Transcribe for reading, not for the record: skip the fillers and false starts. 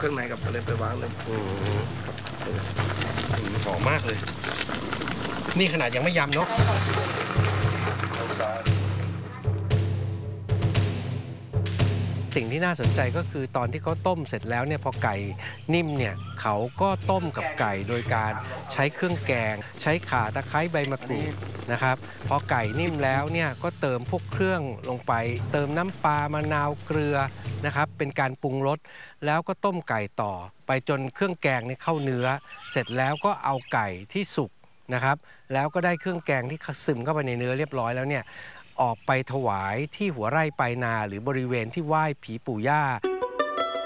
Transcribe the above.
รื่องในกับอะไรไปวางเลยหอมมากเลย นี่ขนาดยังไม่ยำเนาะสิ่งที่น่าสนใจก็คือตอนที่เขาต้มเสร็จแล้วเนี่ยพอไก่นิ่มเนี่ยเขาก็ต้มกับไก่โดยการใช้เครื่องแกงใช้ข่าตะไคร้ใบมะกรูดนะครับพอไก่นิ่มแล้วเนี่ยก็เติมพวกเครื่องลงไปเติมน้ำปลามะนาวเกลือนะครับเป็นการปรุงรสแล้วก็ต้มไก่ต่อไปจนเครื่องแกงนี่เข้าเนื้อเสร็จแล้วก็เอาไก่ที่สุกนะครับแล้วก็ได้เครื่องแกงที่ซึมเข้าไปในเนื้อเรียบร้อยแล้วเนี่ยออกไปถวายที่หัวไร่ปลายนาหรือบริเวณที่ไหว้ผีปู่ย่า